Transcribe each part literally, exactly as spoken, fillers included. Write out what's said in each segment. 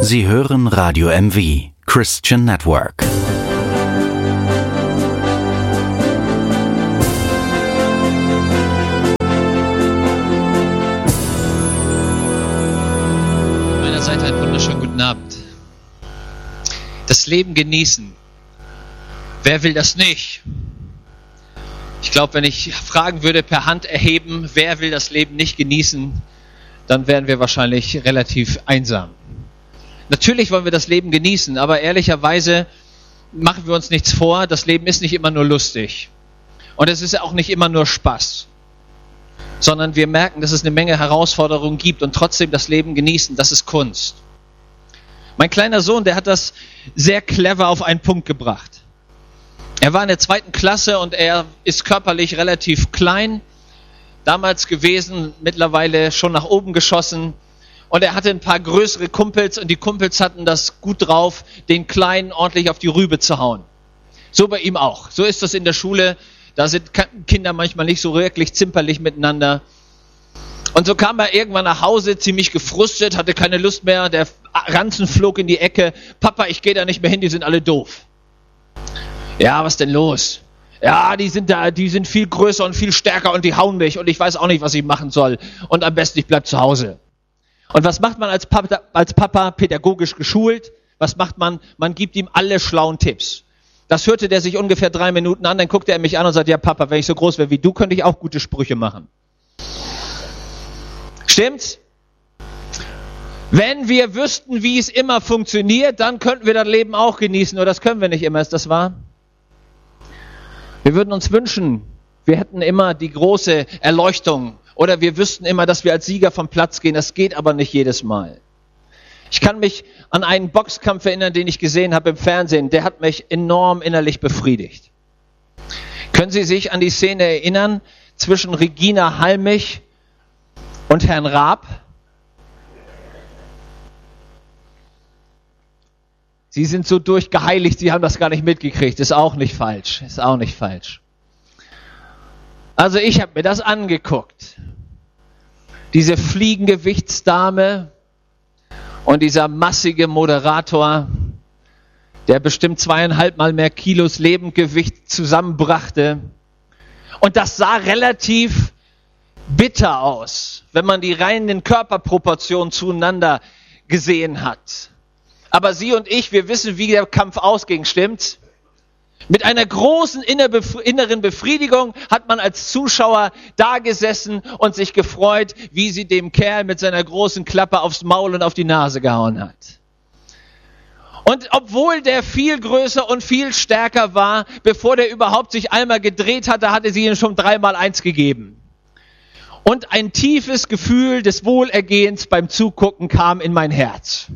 Sie hören Radio M V, Christian Network. Meinerseits einen wunderschönen guten Abend. Das Leben genießen. Wer will das nicht? Ich glaube, wenn ich fragen würde, per Hand erheben, wer will das Leben nicht genießen, dann wären wir wahrscheinlich relativ einsam. Natürlich wollen wir das Leben genießen, aber ehrlicherweise machen wir uns nichts vor. Das Leben ist nicht immer nur lustig. Und es ist auch nicht immer nur Spaß. Sondern wir merken, dass es eine Menge Herausforderungen gibt und trotzdem das Leben genießen, das ist Kunst. Mein kleiner Sohn, der hat das sehr clever auf einen Punkt gebracht. Er war in der zweiten Klasse und er ist körperlich relativ klein, damals gewesen, mittlerweile schon nach oben geschossen. Und er hatte ein paar größere Kumpels und die Kumpels hatten das gut drauf, den Kleinen ordentlich auf die Rübe zu hauen. So bei ihm auch. So ist das in der Schule. Da sind Kinder manchmal nicht so wirklich zimperlich miteinander. Und so kam er irgendwann nach Hause, ziemlich gefrustet, hatte keine Lust mehr. Der Ranzen flog in die Ecke. Papa, ich gehe da nicht mehr hin, die sind alle doof. Ja, was denn los? Ja, die sind da, die sind viel größer und viel stärker und die hauen mich und ich weiß auch nicht, was ich machen soll. Und am besten, ich bleib zu Hause. Und was macht man als Papa, als Papa pädagogisch geschult? Was macht man? Man gibt ihm alle schlauen Tipps. Das hörte der sich ungefähr drei Minuten an, dann guckte er mich an und sagte, ja Papa, wenn ich so groß wäre wie du, könnte ich auch gute Sprüche machen. Stimmt's? Wenn wir wüssten, wie es immer funktioniert, dann könnten wir das Leben auch genießen. Oder das können wir nicht immer, ist das wahr? Wir würden uns wünschen, wir hätten immer die große Erleuchtung. Oder wir wüssten immer, dass wir als Sieger vom Platz gehen. Das geht aber nicht jedes Mal. Ich kann mich an einen Boxkampf erinnern, den ich gesehen habe im Fernsehen. Der hat mich enorm innerlich befriedigt. Können Sie sich an die Szene erinnern zwischen Regina Halmich und Herrn Raab? Sie sind so durchgeheiligt, Sie haben das gar nicht mitgekriegt. Ist auch nicht falsch. Ist auch nicht falsch. Also ich habe mir das angeguckt. Diese Fliegengewichtsdame und dieser massige Moderator, der bestimmt zweieinhalb Mal mehr Kilos Lebendgewicht zusammenbrachte. Und das sah relativ bitter aus, wenn man die reinen Körperproportionen zueinander gesehen hat. Aber Sie und ich, wir wissen, wie der Kampf ausging, stimmt's? Mit einer großen inneren Befriedigung hat man als Zuschauer da gesessen und sich gefreut, wie sie dem Kerl mit seiner großen Klappe aufs Maul und auf die Nase gehauen hat. Und obwohl der viel größer und viel stärker war, bevor der überhaupt sich einmal gedreht hatte, hatte sie ihm schon dreimal eins gegeben. Und ein tiefes Gefühl des Wohlergehens beim Zugucken kam in mein Herz.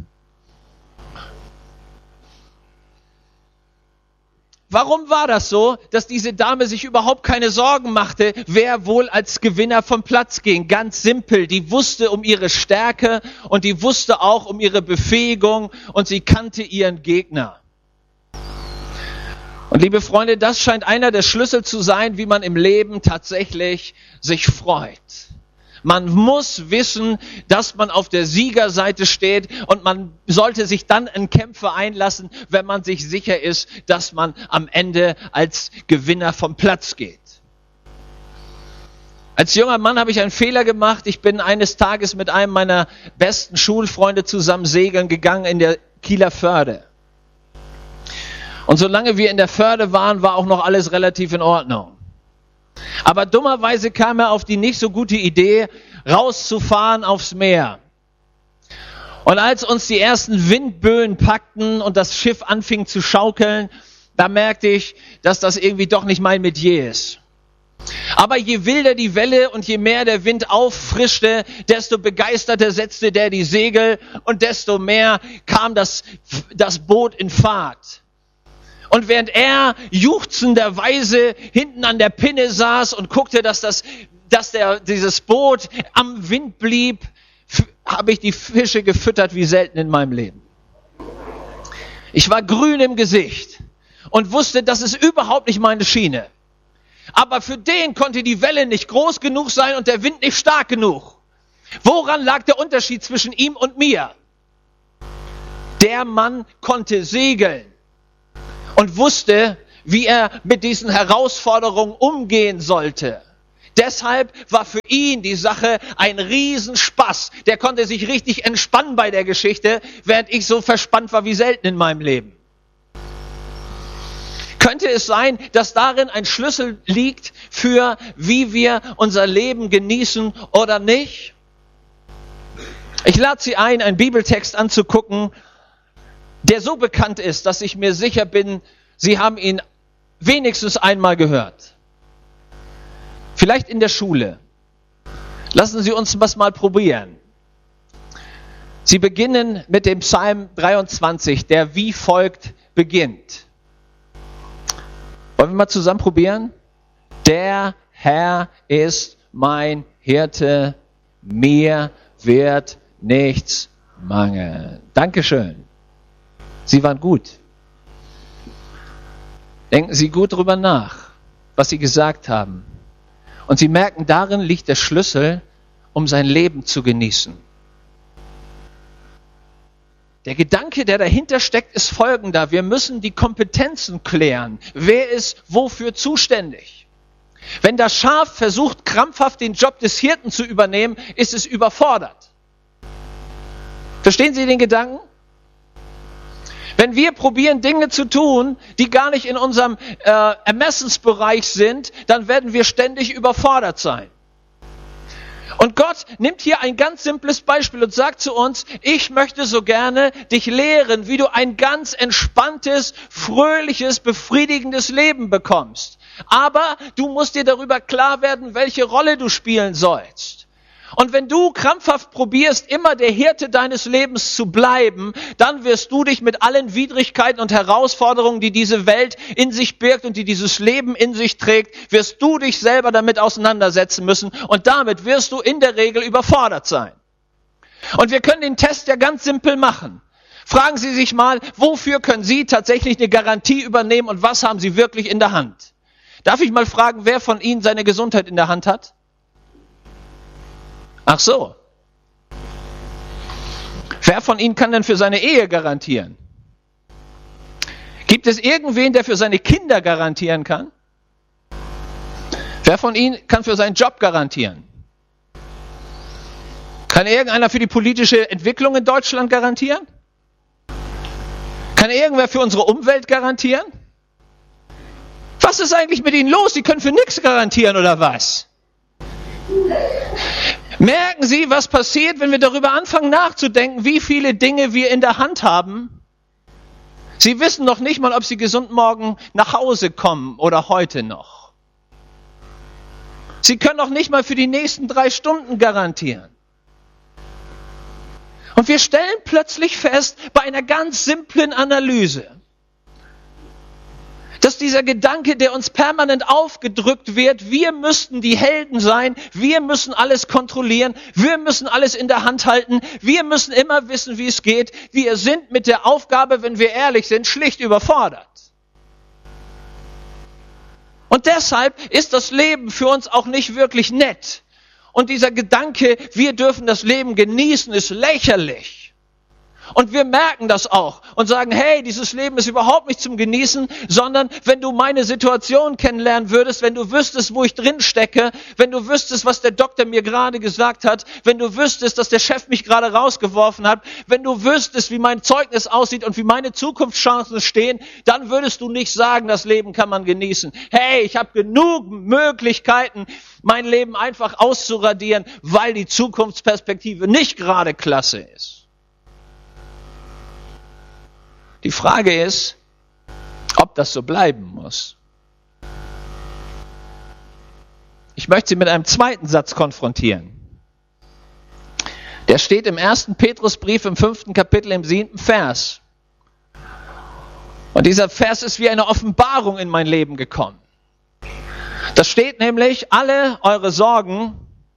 Warum war das so, dass diese Dame sich überhaupt keine Sorgen machte, wer wohl als Gewinner vom Platz ging? Ganz simpel, die wusste um ihre Stärke und die wusste auch um ihre Befähigung und sie kannte ihren Gegner. Und liebe Freunde, das scheint einer der Schlüssel zu sein, wie man im Leben tatsächlich sich freut. Man muss wissen, dass man auf der Siegerseite steht und man sollte sich dann in Kämpfe einlassen, wenn man sich sicher ist, dass man am Ende als Gewinner vom Platz geht. Als junger Mann habe ich einen Fehler gemacht. Ich bin eines Tages mit einem meiner besten Schulfreunde zusammen segeln gegangen in der Kieler Förde. Und solange wir in der Förde waren, war auch noch alles relativ in Ordnung. Aber dummerweise kam er auf die nicht so gute Idee, rauszufahren aufs Meer. Und als uns die ersten Windböen packten und das Schiff anfing zu schaukeln, da merkte ich, dass das irgendwie doch nicht mein Metier ist. Aber je wilder die Welle und je mehr der Wind auffrischte, desto begeisterter setzte der die Segel und desto mehr kam das, das Boot in Fahrt. Und während er juchzenderweise hinten an der Pinne saß und guckte, dass das, dass der, dieses Boot am Wind blieb, f- habe ich die Fische gefüttert wie selten in meinem Leben. Ich war grün im Gesicht und wusste, das ist überhaupt nicht meine Schiene. Aber für den konnte die Welle nicht groß genug sein und der Wind nicht stark genug. Woran lag der Unterschied zwischen ihm und mir? Der Mann konnte segeln und wusste, wie er mit diesen Herausforderungen umgehen sollte. Deshalb war für ihn die Sache ein Riesenspaß. Der konnte sich richtig entspannen bei der Geschichte, während ich so verspannt war wie selten in meinem Leben. Könnte es sein, dass darin ein Schlüssel liegt für, wie wir unser Leben genießen oder nicht? Ich lade Sie ein, einen Bibeltext anzugucken, der so bekannt ist, dass ich mir sicher bin, Sie haben ihn wenigstens einmal gehört. Vielleicht in der Schule. Lassen Sie uns das mal probieren. Sie beginnen mit dem Psalm dreiundzwanzig, der wie folgt beginnt. Wollen wir mal zusammen probieren? Der Herr ist mein Hirte, mir wird nichts mangeln. Dankeschön. Sie waren gut. Denken Sie gut drüber nach, was Sie gesagt haben. Und Sie merken, darin liegt der Schlüssel, um sein Leben zu genießen. Der Gedanke, der dahinter steckt, ist folgender. Wir müssen die Kompetenzen klären. Wer ist wofür zuständig? Wenn das Schaf versucht, krampfhaft den Job des Hirten zu übernehmen, ist es überfordert. Verstehen Sie den Gedanken? Wenn wir probieren, Dinge zu tun, die gar nicht in unserem äh, Ermessensbereich sind, dann werden wir ständig überfordert sein. Und Gott nimmt hier ein ganz simples Beispiel und sagt zu uns, ich möchte so gerne dich lehren, wie du ein ganz entspanntes, fröhliches, befriedigendes Leben bekommst. Aber du musst dir darüber klar werden, welche Rolle du spielen sollst. Und wenn du krampfhaft probierst, immer der Hirte deines Lebens zu bleiben, dann wirst du dich mit allen Widrigkeiten und Herausforderungen, die diese Welt in sich birgt und die dieses Leben in sich trägt, wirst du dich selber damit auseinandersetzen müssen und damit wirst du in der Regel überfordert sein. Und wir können den Test ja ganz simpel machen. Fragen Sie sich mal, wofür können Sie tatsächlich eine Garantie übernehmen und was haben Sie wirklich in der Hand? Darf ich mal fragen, wer von Ihnen seine Gesundheit in der Hand hat? Ach so. Wer von Ihnen kann denn für seine Ehe garantieren? Gibt es irgendwen, der für seine Kinder garantieren kann? Wer von Ihnen kann für seinen Job garantieren? Kann irgendeiner für die politische Entwicklung in Deutschland garantieren? Kann irgendwer für unsere Umwelt garantieren? Was ist eigentlich mit Ihnen los? Sie können für nichts garantieren, oder was? Merken Sie, was passiert, wenn wir darüber anfangen nachzudenken, wie viele Dinge wir in der Hand haben? Sie wissen noch nicht mal, ob Sie gesund morgen nach Hause kommen oder heute noch. Sie können noch nicht mal für die nächsten drei Stunden garantieren. Und wir stellen plötzlich fest, bei einer ganz simplen Analyse, dass dieser Gedanke, der uns permanent aufgedrückt wird, wir müssten die Helden sein, wir müssen alles kontrollieren, wir müssen alles in der Hand halten, wir müssen immer wissen, wie es geht. Wir sind mit der Aufgabe, wenn wir ehrlich sind, schlicht überfordert. Und deshalb ist das Leben für uns auch nicht wirklich nett. Und dieser Gedanke, wir dürfen das Leben genießen, ist lächerlich. Und wir merken das auch und sagen, hey, dieses Leben ist überhaupt nicht zum Genießen, sondern wenn du meine Situation kennenlernen würdest, wenn du wüsstest, wo ich drin stecke, wenn du wüsstest, was der Doktor mir gerade gesagt hat, wenn du wüsstest, dass der Chef mich gerade rausgeworfen hat, wenn du wüsstest, wie mein Zeugnis aussieht und wie meine Zukunftschancen stehen, dann würdest du nicht sagen, das Leben kann man genießen. Hey, ich habe genug Möglichkeiten, mein Leben einfach auszuradieren, weil die Zukunftsperspektive nicht gerade klasse ist. Die Frage ist, ob das so bleiben muss. Ich möchte Sie mit einem zweiten Satz konfrontieren. Der steht im ersten Petrusbrief im fünften Kapitel im siebten Vers. Und dieser Vers ist wie eine Offenbarung in mein Leben gekommen. Da steht nämlich, alle eure Sorgen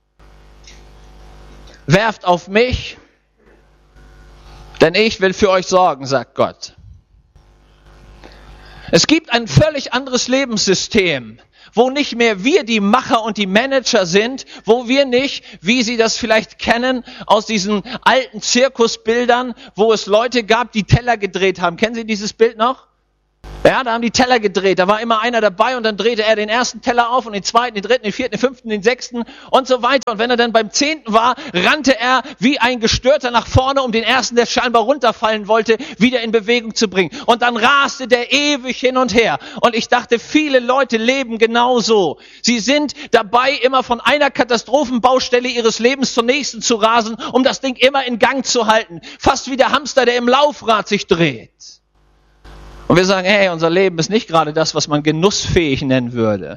werft auf mich, denn ich will für euch sorgen, sagt Gott. Es gibt ein völlig anderes Lebenssystem, wo nicht mehr wir die Macher und die Manager sind, wo wir nicht, wie Sie das vielleicht kennen, aus diesen alten Zirkusbildern, wo es Leute gab, die Teller gedreht haben. Kennen Sie dieses Bild noch? Ja, da haben die Teller gedreht. Da war immer einer dabei und dann drehte er den ersten Teller auf und den zweiten, den dritten, den vierten, den fünften, den sechsten und so weiter. Und wenn er dann beim zehnten war, rannte er wie ein Gestörter nach vorne, um den ersten, der scheinbar runterfallen wollte, wieder in Bewegung zu bringen. Und dann raste der ewig hin und her. Und ich dachte, viele Leute leben genauso. Sie sind dabei, immer von einer Katastrophenbaustelle ihres Lebens zur nächsten zu rasen, um das Ding immer in Gang zu halten. Fast wie der Hamster, der im Laufrad sich dreht. Und wir sagen, hey, unser Leben ist nicht gerade das, was man genussfähig nennen würde.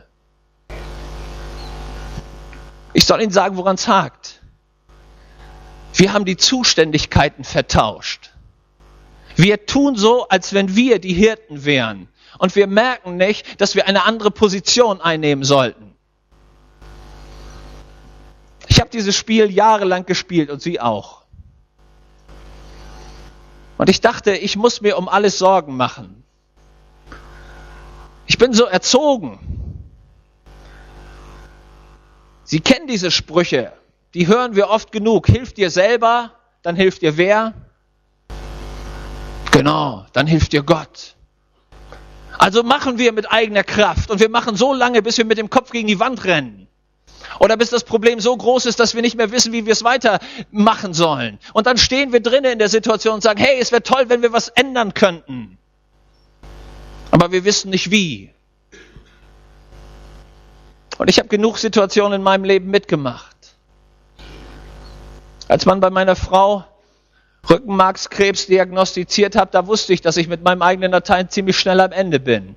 Ich soll Ihnen sagen, woran es hakt. Wir haben die Zuständigkeiten vertauscht. Wir tun so, als wenn wir die Hirten wären. Und wir merken nicht, dass wir eine andere Position einnehmen sollten. Ich habe dieses Spiel jahrelang gespielt und Sie auch. Und ich dachte, ich muss mir um alles Sorgen machen. Ich bin so erzogen. Sie kennen diese Sprüche, die hören wir oft genug. Hilf dir selber, dann hilft dir wer? Genau, dann hilft dir Gott. Also machen wir mit eigener Kraft und wir machen so lange, bis wir mit dem Kopf gegen die Wand rennen. Oder bis das Problem so groß ist, dass wir nicht mehr wissen, wie wir es weitermachen sollen. Und dann stehen wir drinnen in der Situation und sagen, hey, es wäre toll, wenn wir was ändern könnten. Aber wir wissen nicht wie. Und ich habe genug Situationen in meinem Leben mitgemacht. Als man bei meiner Frau Rückenmarkskrebs diagnostiziert hat, da wusste ich, dass ich mit meinem eigenen Latein ziemlich schnell am Ende bin.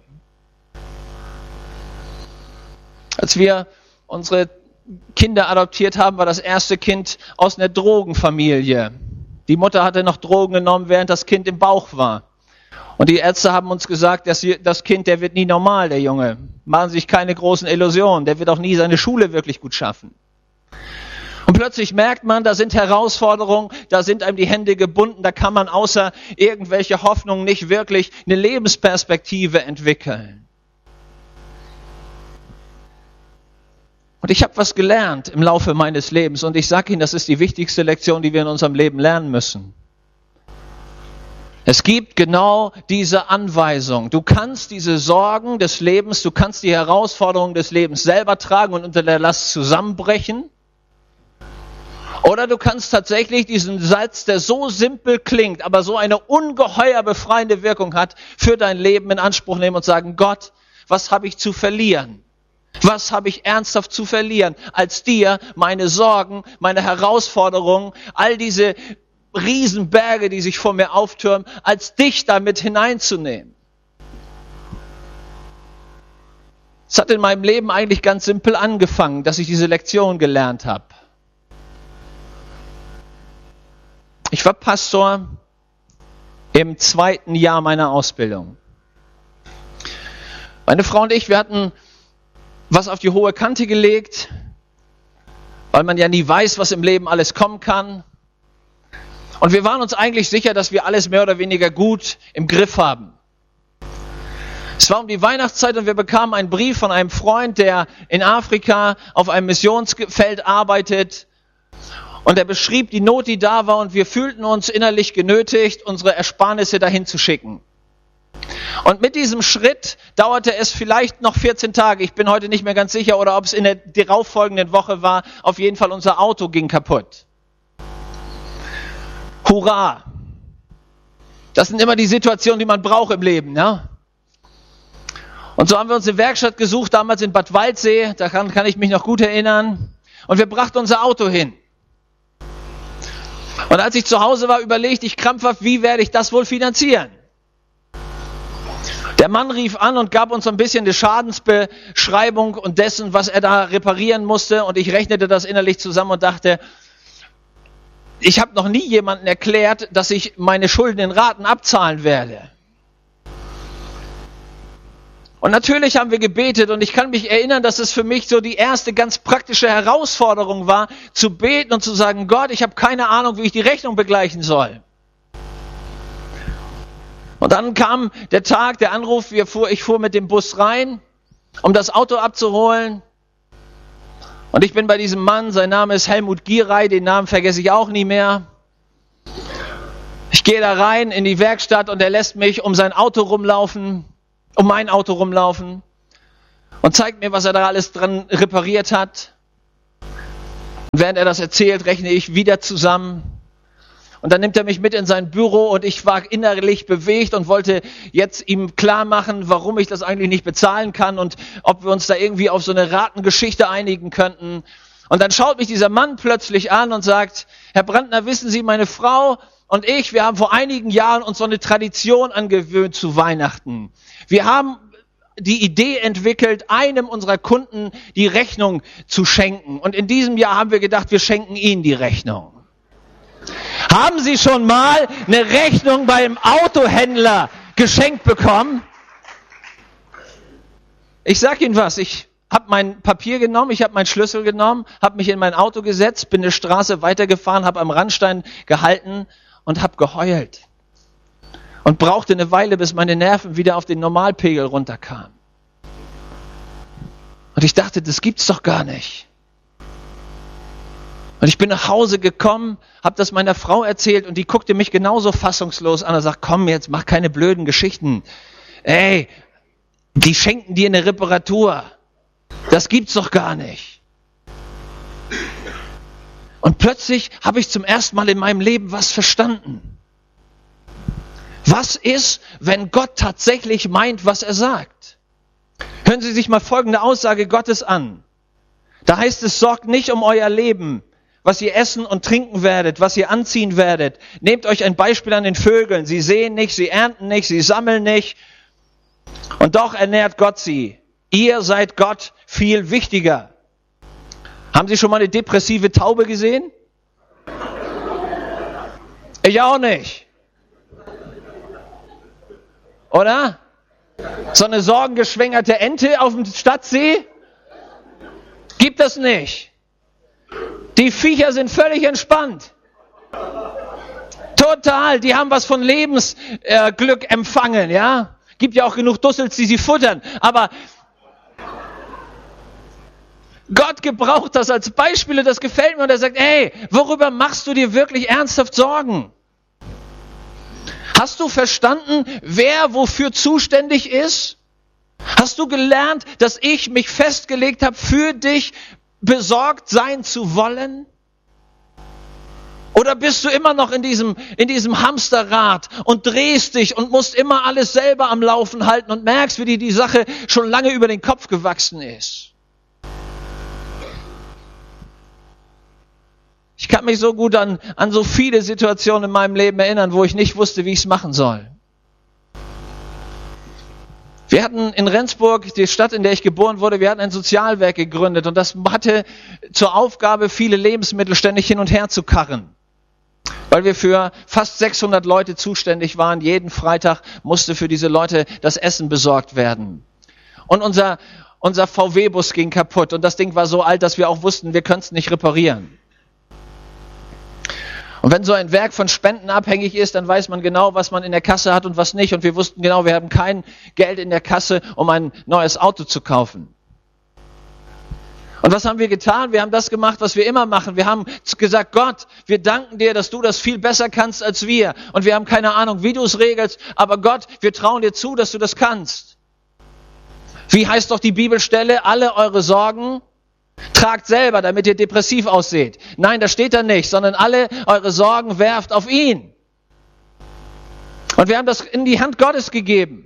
Als wir unsere Kinder adoptiert haben, war das erste Kind aus einer Drogenfamilie. Die Mutter hatte noch Drogen genommen, während das Kind im Bauch war. Und die Ärzte haben uns gesagt, dass das Kind, der wird nie normal, der Junge. Machen Sie sich keine großen Illusionen, der wird auch nie seine Schule wirklich gut schaffen. Und plötzlich merkt man, da sind Herausforderungen, da sind einem die Hände gebunden, da kann man außer irgendwelche Hoffnungen nicht wirklich eine Lebensperspektive entwickeln. Und ich habe was gelernt im Laufe meines Lebens und ich sage Ihnen, das ist die wichtigste Lektion, die wir in unserem Leben lernen müssen. Es gibt genau diese Anweisung. Du kannst diese Sorgen des Lebens, du kannst die Herausforderungen des Lebens selber tragen und unter der Last zusammenbrechen. Oder du kannst tatsächlich diesen Satz, der so simpel klingt, aber so eine ungeheuer befreiende Wirkung hat, für dein Leben in Anspruch nehmen und sagen, Gott, was habe ich zu verlieren? Was habe ich ernsthaft zu verlieren, als dir meine Sorgen, meine Herausforderungen, all diese Riesenberge, die sich vor mir auftürmen, als dich damit hineinzunehmen? Es hat in meinem Leben eigentlich ganz simpel angefangen, dass ich diese Lektion gelernt habe. Ich war Pastor im zweiten Jahr meiner Ausbildung. Meine Frau und ich, wir hatten was auf die hohe Kante gelegt, weil man ja nie weiß, was im Leben alles kommen kann. Und wir waren uns eigentlich sicher, dass wir alles mehr oder weniger gut im Griff haben. Es war um die Weihnachtszeit und wir bekamen einen Brief von einem Freund, der in Afrika auf einem Missionsfeld arbeitet. Und er beschrieb die Not, die da war, und wir fühlten uns innerlich genötigt, unsere Ersparnisse dahin zu schicken. Und mit diesem Schritt dauerte es vielleicht noch vierzehn Tage. Ich bin heute nicht mehr ganz sicher, oder ob es in der darauffolgenden Woche war. Auf jeden Fall, unser Auto ging kaputt. Hurra! Das sind immer die Situationen, die man braucht im Leben, ja? Und so haben wir uns eine Werkstatt gesucht, damals in Bad Waldsee. Daran kann ich mich noch gut erinnern. Und wir brachten unser Auto hin. Und als ich zu Hause war, überlegte ich krampfhaft, wie werde ich das wohl finanzieren? Der Mann rief an und gab uns so ein bisschen die Schadensbeschreibung und dessen, was er da reparieren musste. Und ich rechnete das innerlich zusammen und dachte, ich habe noch nie jemandem erklärt, dass ich meine Schulden in Raten abzahlen werde. Und natürlich haben wir gebetet und ich kann mich erinnern, dass es für mich so die erste ganz praktische Herausforderung war, zu beten und zu sagen, Gott, ich habe keine Ahnung, wie ich die Rechnung begleichen soll. Und dann kam der Tag, der Anruf, wir fuhr, ich fuhr mit dem Bus rein um das Auto abzuholen. Und ich bin bei diesem Mann, sein Name ist Helmut Gierey, den Namen vergesse ich auch nie mehr. Ich gehe da rein in die Werkstatt und er lässt mich um sein Auto rumlaufen, um mein Auto rumlaufen und zeigt mir, was er da alles dran repariert hat. Und während er das erzählt, rechne ich wieder zusammen. Und dann nimmt er mich mit in sein Büro und ich war innerlich bewegt und wollte jetzt ihm klar machen, warum ich das eigentlich nicht bezahlen kann und ob wir uns da irgendwie auf so eine Ratengeschichte einigen könnten. Und dann schaut mich dieser Mann plötzlich an und sagt, Herr Brandner, wissen Sie, meine Frau und ich, wir haben vor einigen Jahren uns so eine Tradition angewöhnt zu Weihnachten. Wir haben die Idee entwickelt, einem unserer Kunden die Rechnung zu schenken. Und in diesem Jahr haben wir gedacht, wir schenken Ihnen die Rechnung. Haben Sie schon mal eine Rechnung beim Autohändler geschenkt bekommen? Ich sag Ihnen was, ich habe mein Papier genommen, ich habe meinen Schlüssel genommen, habe mich in mein Auto gesetzt, bin eine Straße weitergefahren, habe am Randstein gehalten und habe geheult. Und brauchte eine Weile, bis meine Nerven wieder auf den Normalpegel runterkamen. Und ich dachte, das gibt's doch gar nicht. Und ich bin nach Hause gekommen, habe das meiner Frau erzählt und die guckte mich genauso fassungslos an und sagt, komm jetzt, mach keine blöden Geschichten. Ey, die schenken dir eine Reparatur. Das gibt's doch gar nicht. Und plötzlich habe ich zum ersten Mal in meinem Leben was verstanden. Was ist, wenn Gott tatsächlich meint, was er sagt? Hören Sie sich mal folgende Aussage Gottes an. Da heißt es, sorgt nicht um euer Leben, was ihr essen und trinken werdet, was ihr anziehen werdet. Nehmt euch ein Beispiel an den Vögeln. Sie säen nicht, sie ernten nicht, sie sammeln nicht. Und doch ernährt Gott sie. Ihr seid Gott viel wichtiger. Haben Sie schon mal eine depressive Taube gesehen? Ich auch nicht. Oder? So eine sorgengeschwängerte Ente auf dem Stadtsee? Gibt es nicht. Die Viecher sind völlig entspannt. Total, die haben was von Lebensglück äh, empfangen, ja? Gibt ja auch genug Dussels, die sie futtern. Aber Gott gebraucht das als Beispiel und das gefällt mir. Und er sagt, ey, worüber machst du dir wirklich ernsthaft Sorgen? Hast du verstanden, wer wofür zuständig ist? Hast du gelernt, dass ich mich festgelegt habe, für dich besorgt sein zu wollen? Oder bist du immer noch in diesem, in diesem Hamsterrad und drehst dich und musst immer alles selber am Laufen halten und merkst, wie dir die Sache schon lange über den Kopf gewachsen ist? Ich kann mich so gut an, an so viele Situationen in meinem Leben erinnern, wo ich nicht wusste, wie ich es machen soll. Wir hatten in Rendsburg, die Stadt, in der ich geboren wurde, wir hatten ein Sozialwerk gegründet und das hatte zur Aufgabe, viele Lebensmittel ständig hin und her zu karren. Weil wir für fast sechshundert Leute zuständig waren. Jeden Freitag musste für diese Leute das Essen besorgt werden. Und unser, unser V W-Bus ging kaputt und das Ding war so alt, dass wir auch wussten, wir können es nicht reparieren. Und wenn so ein Werk von Spenden abhängig ist, dann weiß man genau, was man in der Kasse hat und was nicht. Und wir wussten genau, wir haben kein Geld in der Kasse, um ein neues Auto zu kaufen. Und was haben wir getan? Wir haben das gemacht, was wir immer machen. Wir haben gesagt, Gott, wir danken dir, dass du das viel besser kannst als wir. Und wir haben keine Ahnung, wie du es regelst. Aber Gott, wir trauen dir zu, dass du das kannst. Wie heißt doch die Bibelstelle? Alle eure Sorgen tragt selber, damit ihr depressiv ausseht. Nein, das steht da nicht, sondern alle eure Sorgen werft auf ihn. Und wir haben das in die Hand Gottes gegeben.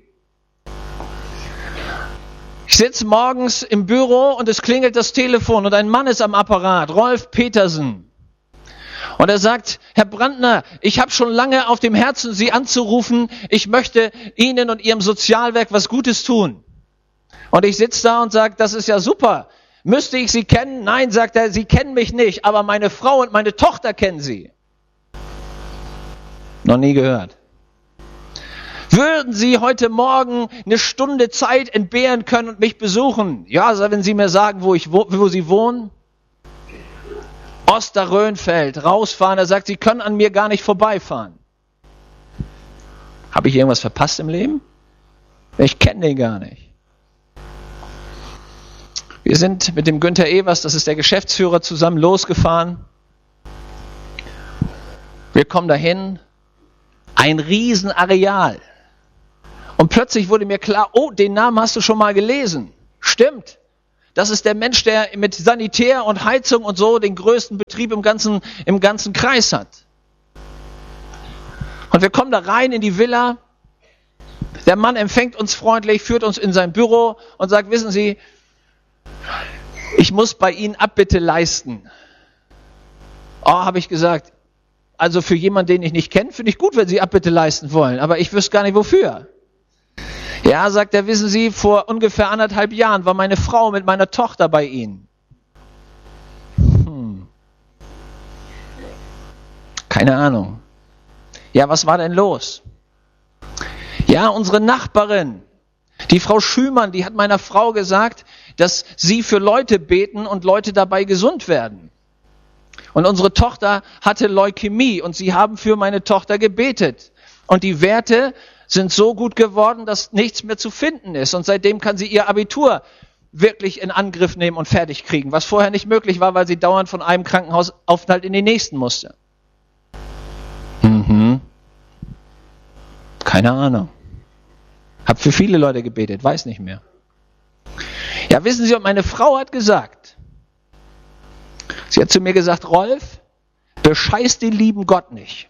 Ich sitze morgens im Büro und es klingelt das Telefon und ein Mann ist am Apparat, Rolf Petersen. Und er sagt, Herr Brandner, ich habe schon lange auf dem Herzen, Sie anzurufen. Ich möchte Ihnen und Ihrem Sozialwerk was Gutes tun. Und ich sitze da und sage, das ist ja super. Müsste ich Sie kennen? Nein, sagt er, Sie kennen mich nicht, aber meine Frau und meine Tochter kennen Sie. Noch nie gehört. Würden Sie heute Morgen eine Stunde Zeit entbehren können und mich besuchen? Ja, wenn Sie mir sagen, wo, ich, wo, wo Sie wohnen. Osterrönfeld, rausfahren. Er sagt, Sie können an mir gar nicht vorbeifahren. Habe ich irgendwas verpasst im Leben? Ich kenne den gar nicht. Wir sind mit dem Günther Evers, das ist der Geschäftsführer, zusammen losgefahren. Wir kommen dahin, ein Riesenareal. Und plötzlich wurde mir klar, oh, den Namen hast du schon mal gelesen. Stimmt. Das ist der Mensch, der mit Sanitär und Heizung und so den größten Betrieb im ganzen, im ganzen Kreis hat. Und wir kommen da rein in die Villa. Der Mann empfängt uns freundlich, führt uns in sein Büro und sagt, wissen Sie, ich muss bei Ihnen Abbitte leisten. Oh, habe ich gesagt, also für jemanden, den ich nicht kenne, finde ich gut, wenn Sie Abbitte leisten wollen, aber ich wüsste gar nicht wofür. Ja, sagt er, wissen Sie, vor ungefähr anderthalb Jahren war meine Frau mit meiner Tochter bei Ihnen. Hm. Keine Ahnung. Ja, was war denn los? Ja, unsere Nachbarin, die Frau Schümann, die hat meiner Frau gesagt, dass sie für Leute beten und Leute dabei gesund werden. Und unsere Tochter hatte Leukämie und sie haben für meine Tochter gebetet. Und die Werte sind so gut geworden, dass nichts mehr zu finden ist. Und seitdem kann sie ihr Abitur wirklich in Angriff nehmen und fertig kriegen, was vorher nicht möglich war, weil sie dauernd von einem Krankenhausaufenthalt in den nächsten musste. Mhm. Keine Ahnung. Hab für viele Leute gebetet, weiß nicht mehr. Ja, wissen Sie, und meine Frau hat gesagt, sie hat zu mir gesagt, Rolf, bescheiß den lieben Gott nicht.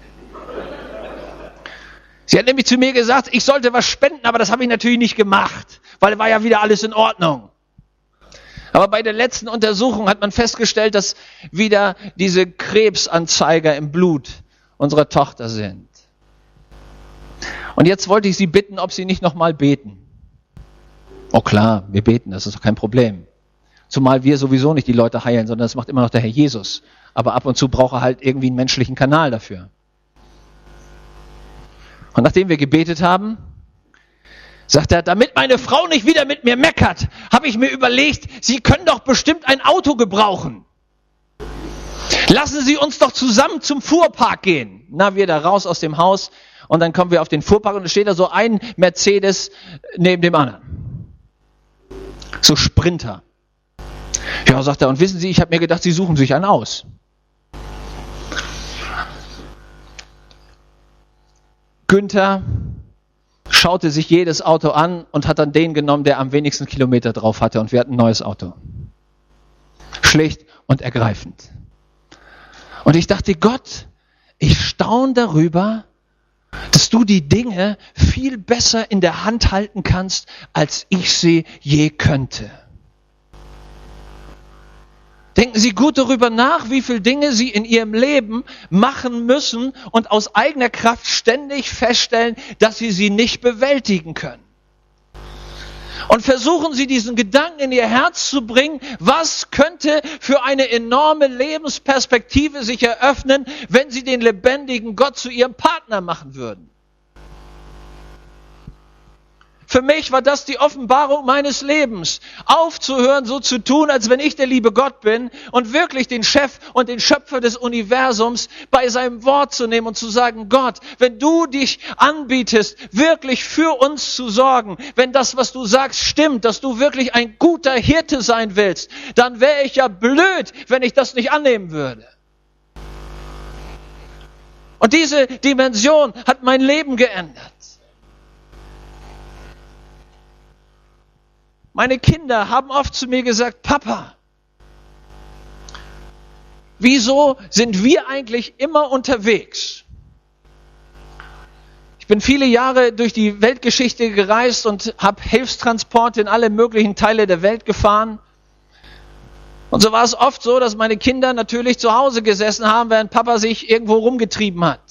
Sie hat nämlich zu mir gesagt, ich sollte was spenden, aber das habe ich natürlich nicht gemacht, weil war ja wieder alles in Ordnung. Aber bei der letzten Untersuchung hat man festgestellt, dass wieder diese Krebsanzeiger im Blut unserer Tochter sind. Und jetzt wollte ich Sie bitten, ob Sie nicht nochmal beten. Oh klar, wir beten, das ist doch kein Problem. Zumal wir sowieso nicht die Leute heilen, sondern das macht immer noch der Herr Jesus. Aber ab und zu braucht er halt irgendwie einen menschlichen Kanal dafür. Und nachdem wir gebetet haben, sagt er, damit meine Frau nicht wieder mit mir meckert, habe ich mir überlegt, Sie können doch bestimmt ein Auto gebrauchen. Lassen Sie uns doch zusammen zum Fuhrpark gehen. Na, wir da raus aus dem Haus und dann kommen wir auf den Fuhrpark und da steht da so ein Mercedes neben dem anderen. So Sprinter. Ja, sagt er, und wissen Sie, ich habe mir gedacht, Sie suchen sich einen aus. Günther schaute sich jedes Auto an und hat dann den genommen, der am wenigsten Kilometer drauf hatte, und wir hatten ein neues Auto. Schlicht und ergreifend. Und ich dachte, Gott, ich staune darüber, dass du die Dinge viel besser in der Hand halten kannst, als ich sie je könnte. Denken Sie gut darüber nach, wie viele Dinge Sie in Ihrem Leben machen müssen und aus eigener Kraft ständig feststellen, dass Sie sie nicht bewältigen können. Und versuchen Sie diesen Gedanken in Ihr Herz zu bringen, was könnte für eine enorme Lebensperspektive sich eröffnen, wenn Sie den lebendigen Gott zu Ihrem Partner machen würden. Für mich war das die Offenbarung meines Lebens. Aufzuhören, so zu tun, als wenn ich der liebe Gott bin und wirklich den Chef und den Schöpfer des Universums bei seinem Wort zu nehmen und zu sagen, Gott, wenn du dich anbietest, wirklich für uns zu sorgen, wenn das, was du sagst, stimmt, dass du wirklich ein guter Hirte sein willst, dann wäre ich ja blöd, wenn ich das nicht annehmen würde. Und diese Dimension hat mein Leben geändert. Meine Kinder haben oft zu mir gesagt, Papa, wieso sind wir eigentlich immer unterwegs? Ich bin viele Jahre durch die Weltgeschichte gereist und habe Hilfstransporte in alle möglichen Teile der Welt gefahren. Und so war es oft so, dass meine Kinder natürlich zu Hause gesessen haben, während Papa sich irgendwo rumgetrieben hat.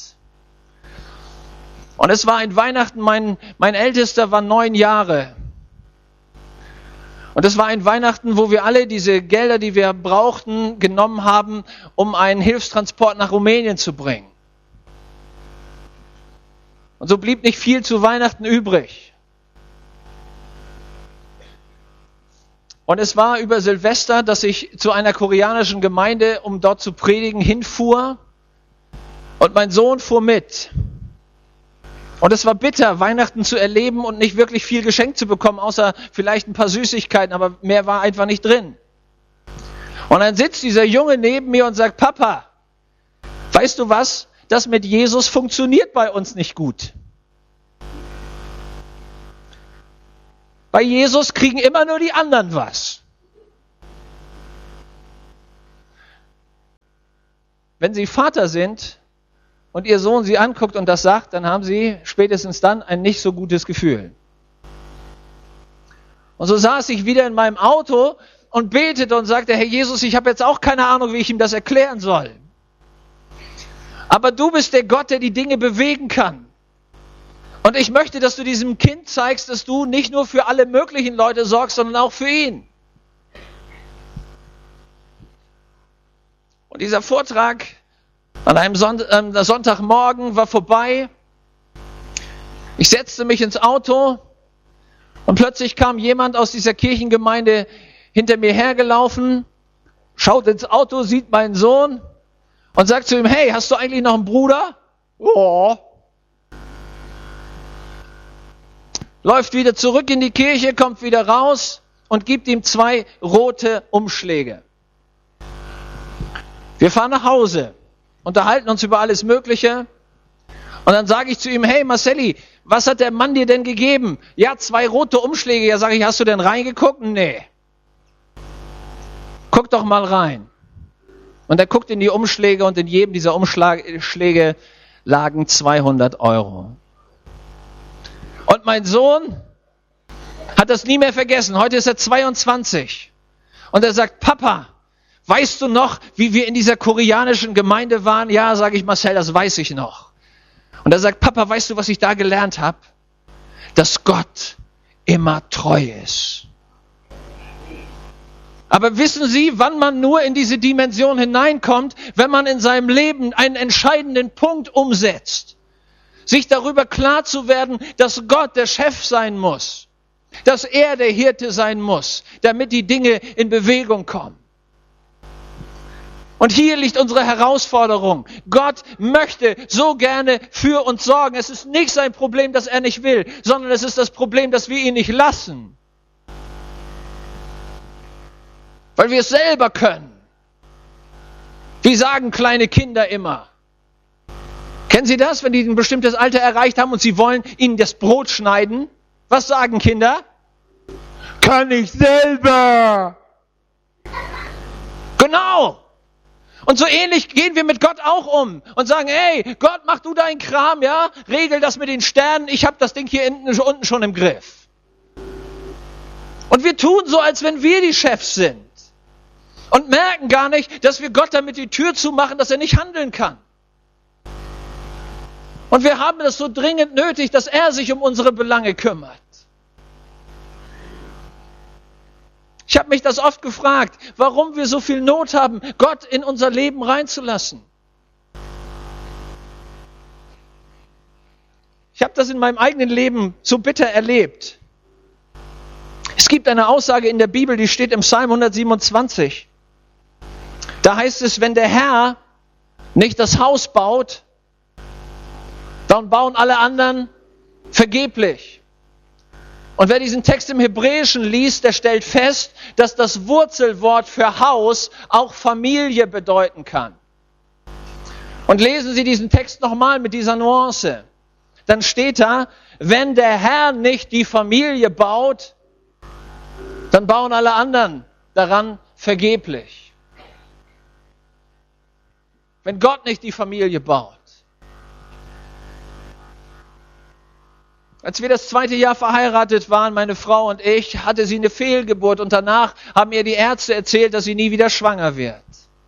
Und es war ein Weihnachten, mein, mein Ältester war neun Jahre. Und es war ein Weihnachten, wo wir alle diese Gelder, die wir brauchten, genommen haben, um einen Hilfstransport nach Rumänien zu bringen. Und so blieb nicht viel zu Weihnachten übrig. Und es war über Silvester, dass ich zu einer koreanischen Gemeinde, um dort zu predigen, hinfuhr. Und mein Sohn fuhr mit. Und es war bitter, Weihnachten zu erleben und nicht wirklich viel geschenkt zu bekommen, außer vielleicht ein paar Süßigkeiten, aber mehr war einfach nicht drin. Und dann sitzt dieser Junge neben mir und sagt, Papa, weißt du was? Das mit Jesus funktioniert bei uns nicht gut. Bei Jesus kriegen immer nur die anderen was. Wenn Sie Vater sind und Ihr Sohn Sie anguckt und das sagt, dann haben Sie spätestens dann ein nicht so gutes Gefühl. Und so saß ich wieder in meinem Auto und betete und sagte, Herr Jesus, ich habe jetzt auch keine Ahnung, wie ich ihm das erklären soll. Aber du bist der Gott, der die Dinge bewegen kann. Und ich möchte, dass du diesem Kind zeigst, dass du nicht nur für alle möglichen Leute sorgst, sondern auch für ihn. Und dieser Vortrag an einem Sonntagmorgen war vorbei. Ich setzte mich ins Auto und plötzlich kam jemand aus dieser Kirchengemeinde hinter mir hergelaufen, schaut ins Auto, sieht meinen Sohn und sagt zu ihm, hey, hast du eigentlich noch einen Bruder? Oh. Läuft wieder zurück in die Kirche, kommt wieder raus und gibt ihm zwei rote Umschläge. Wir fahren nach Hause, unterhalten uns über alles Mögliche und dann sage ich zu ihm, hey Marcelli, was hat der Mann dir denn gegeben? Ja, zwei rote Umschläge. Ja, sage ich, hast du denn reingeguckt? Nee. Guck doch mal rein. Und er guckt in die Umschläge und in jedem dieser Umschläge lagen zweihundert Euro. Und mein Sohn hat das nie mehr vergessen. Heute ist er zweiundzwanzig. Und er sagt, Papa, weißt du noch, wie wir in dieser koreanischen Gemeinde waren? Ja, sage ich, Marcel, das weiß ich noch. Und er sagt, Papa, weißt du, was ich da gelernt habe? Dass Gott immer treu ist. Aber wissen Sie, wann man nur in diese Dimension hineinkommt, wenn man in seinem Leben einen entscheidenden Punkt umsetzt? Sich darüber klar zu werden, dass Gott der Chef sein muss, dass er der Hirte sein muss, damit die Dinge in Bewegung kommen. Und hier liegt unsere Herausforderung. Gott möchte so gerne für uns sorgen. Es ist nicht sein Problem, dass er nicht will, sondern es ist das Problem, dass wir ihn nicht lassen. Weil wir es selber können. Wie sagen kleine Kinder immer? Kennen Sie das, wenn die ein bestimmtes Alter erreicht haben und sie wollen ihnen das Brot schneiden? Was sagen Kinder? Kann ich selber. Genau. Und so ähnlich gehen wir mit Gott auch um und sagen, hey, Gott, mach du deinen Kram, ja? Regel das mit den Sternen, ich habe das Ding hier unten schon im Griff. Und wir tun so, als wenn wir die Chefs sind und merken gar nicht, dass wir Gott damit die Tür zumachen, dass er nicht handeln kann. Und wir haben es so dringend nötig, dass er sich um unsere Belange kümmert. Ich habe mich das oft gefragt, warum wir so viel Not haben, Gott in unser Leben reinzulassen. Ich habe das in meinem eigenen Leben so bitter erlebt. Es gibt eine Aussage in der Bibel, die steht im Psalm hundertsiebenundzwanzig. Da heißt es, wenn der Herr nicht das Haus baut, dann bauen alle anderen vergeblich. Und wer diesen Text im Hebräischen liest, der stellt fest, dass das Wurzelwort für Haus auch Familie bedeuten kann. Und lesen Sie diesen Text nochmal mit dieser Nuance. Dann steht da, wenn der Herr nicht die Familie baut, dann bauen alle anderen daran vergeblich. Wenn Gott nicht die Familie baut. Als wir das zweite Jahr verheiratet waren, meine Frau und ich, hatte sie eine Fehlgeburt und danach haben ihr die Ärzte erzählt, dass sie nie wieder schwanger wird.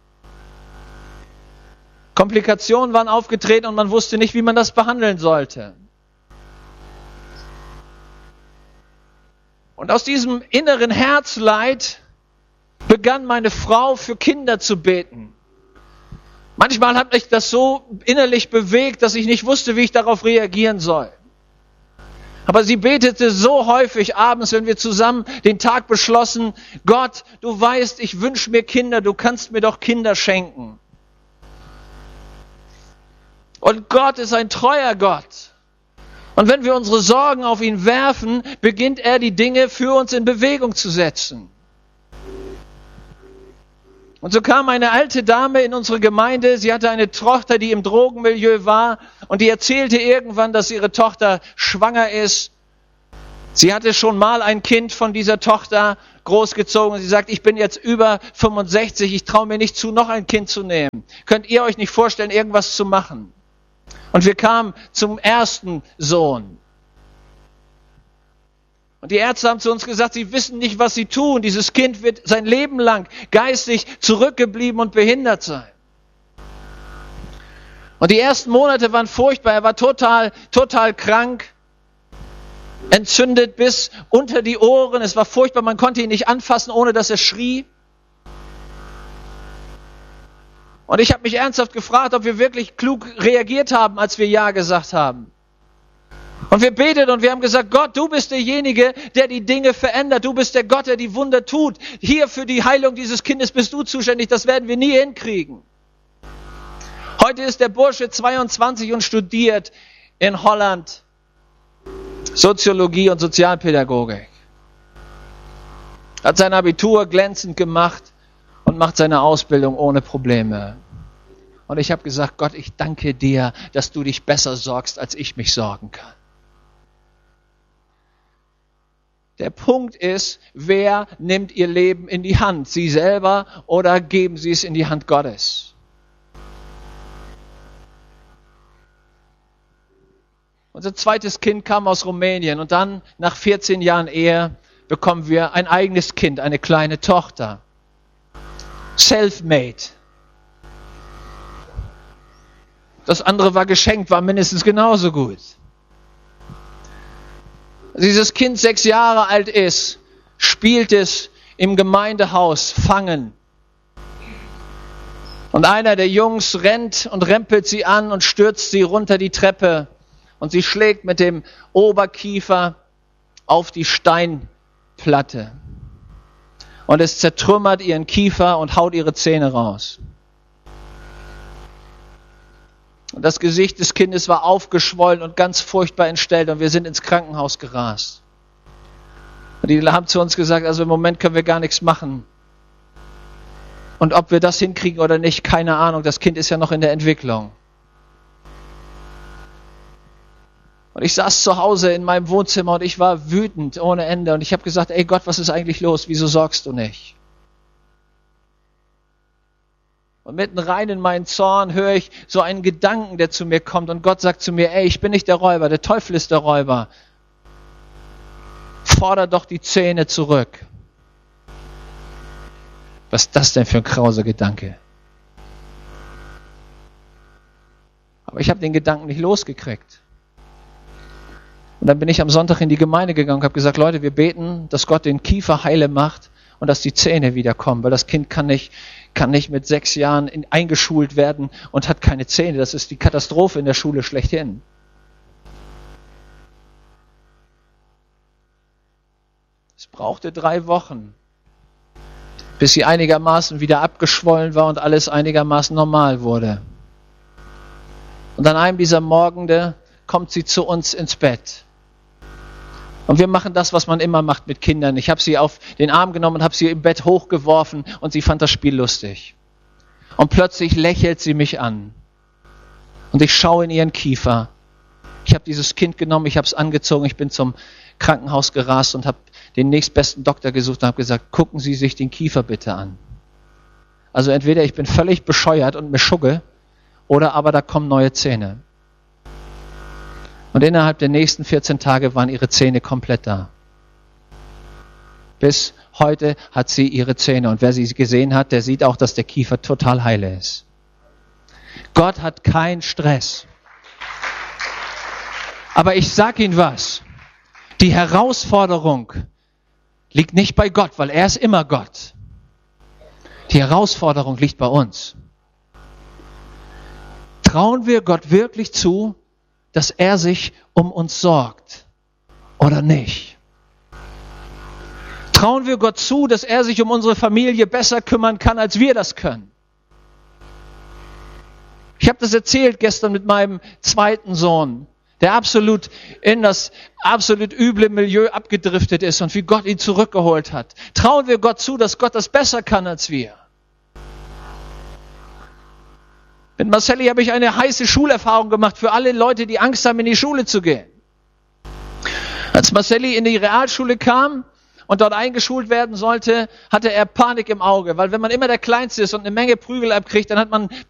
Komplikationen waren aufgetreten und man wusste nicht, wie man das behandeln sollte. Und aus diesem inneren Herzleid begann meine Frau für Kinder zu beten. Manchmal hat mich das so innerlich bewegt, dass ich nicht wusste, wie ich darauf reagieren soll. Aber sie betete so häufig abends, wenn wir zusammen den Tag beschlossen, Gott, du weißt, ich wünsche mir Kinder, du kannst mir doch Kinder schenken. Und Gott ist ein treuer Gott. Und wenn wir unsere Sorgen auf ihn werfen, beginnt er die Dinge für uns in Bewegung zu setzen. Und so kam eine alte Dame in unsere Gemeinde, sie hatte eine Tochter, die im Drogenmilieu war und die erzählte irgendwann, dass ihre Tochter schwanger ist. Sie hatte schon mal ein Kind von dieser Tochter großgezogen und sie sagt, ich bin jetzt über fünfundsechzig, ich traue mir nicht zu, noch ein Kind zu nehmen. Könnt ihr euch nicht vorstellen, irgendwas zu machen? Und wir kamen zum ersten Sohn. Und die Ärzte haben zu uns gesagt, sie wissen nicht, was sie tun. Dieses Kind wird sein Leben lang geistig zurückgeblieben und behindert sein. Und die ersten Monate waren furchtbar. Er war total, total krank, entzündet bis unter die Ohren. Es war furchtbar, man konnte ihn nicht anfassen, ohne dass er schrie. Und ich habe mich ernsthaft gefragt, ob wir wirklich klug reagiert haben, als wir Ja gesagt haben. Und wir beteten und wir haben gesagt, Gott, du bist derjenige, der die Dinge verändert. Du bist der Gott, der die Wunder tut. Hier für die Heilung dieses Kindes bist du zuständig. Das werden wir nie hinkriegen. Heute ist der Bursche zweiundzwanzig und studiert in Holland Soziologie und Sozialpädagogik. Hat sein Abitur glänzend gemacht und macht seine Ausbildung ohne Probleme. Und ich habe gesagt, Gott, ich danke dir, dass du dich besser sorgst, als ich mich sorgen kann. Der Punkt ist, wer nimmt ihr Leben in die Hand? Sie selber oder geben sie es in die Hand Gottes? Unser zweites Kind kam aus Rumänien und dann nach vierzehn Jahren Ehe bekommen wir ein eigenes Kind, eine kleine Tochter. Self-made. Das andere war geschenkt, war mindestens genauso gut. Als dieses Kind sechs Jahre alt ist, spielt es im Gemeindehaus Fangen. Und einer der Jungs rennt und rempelt sie an und stürzt sie runter die Treppe. Und sie schlägt mit dem Oberkiefer auf die Steinplatte. Und es zertrümmert ihren Kiefer und haut ihre Zähne raus. Und das Gesicht des Kindes war aufgeschwollen und ganz furchtbar entstellt und wir sind ins Krankenhaus gerast. Und die haben zu uns gesagt, also im Moment können wir gar nichts machen. Und ob wir das hinkriegen oder nicht, keine Ahnung, das Kind ist ja noch in der Entwicklung. Und ich saß zu Hause in meinem Wohnzimmer und ich war wütend ohne Ende und ich habe gesagt, ey Gott, was ist eigentlich los? Wieso sorgst du nicht? Und mitten rein in meinen Zorn höre ich so einen Gedanken, der zu mir kommt. Und Gott sagt zu mir, ey, ich bin nicht der Räuber, der Teufel ist der Räuber. Forder doch die Zähne zurück. Was ist das denn für ein krauser Gedanke? Aber ich habe den Gedanken nicht losgekriegt. Und dann bin ich am Sonntag in die Gemeinde gegangen und habe gesagt, Leute, wir beten, dass Gott den Kiefer heile macht und dass die Zähne wiederkommen, weil das Kind kann nicht, kann nicht mit sechs Jahren in, eingeschult werden und hat keine Zähne. Das ist die Katastrophe in der Schule schlechthin. Es brauchte drei Wochen, bis sie einigermaßen wieder abgeschwollen war und alles einigermaßen normal wurde. Und an einem dieser Morgende kommt sie zu uns ins Bett. Und wir machen das, was man immer macht mit Kindern. Ich habe sie auf den Arm genommen und habe sie im Bett hochgeworfen und sie fand das Spiel lustig. Und plötzlich lächelt sie mich an. Und ich schaue in ihren Kiefer. Ich habe dieses Kind genommen, ich habe es angezogen, ich bin zum Krankenhaus gerast und habe den nächstbesten Doktor gesucht und habe gesagt, gucken Sie sich den Kiefer bitte an. Also entweder ich bin völlig bescheuert und mir schugge, oder aber da kommen neue Zähne. Und innerhalb der nächsten vierzehn Tage waren ihre Zähne komplett da. Bis heute hat sie ihre Zähne. Und wer sie gesehen hat, der sieht auch, dass der Kiefer total heile ist. Gott hat keinen Stress. Aber ich sag Ihnen was. Die Herausforderung liegt nicht bei Gott, weil er ist immer Gott. Die Herausforderung liegt bei uns. Trauen wir Gott wirklich zu, dass er sich um uns sorgt oder nicht? Trauen wir Gott zu, dass er sich um unsere Familie besser kümmern kann, als wir das können? Ich habe das erzählt gestern mit meinem zweiten Sohn. der absolut in das absolut üble Milieu abgedriftet ist und wie Gott ihn zurückgeholt hat. Trauen wir Gott zu, dass Gott das besser kann als wir. Mit Marcelli habe ich eine heiße Schulerfahrung gemacht für alle Leute, die Angst haben, in die Schule zu gehen. Als Marcelli in die Realschule kam und dort eingeschult werden sollte, hatte er Panik im Auge, weil wenn man immer der Kleinste ist und eine Menge Prügel abkriegt, dann hat man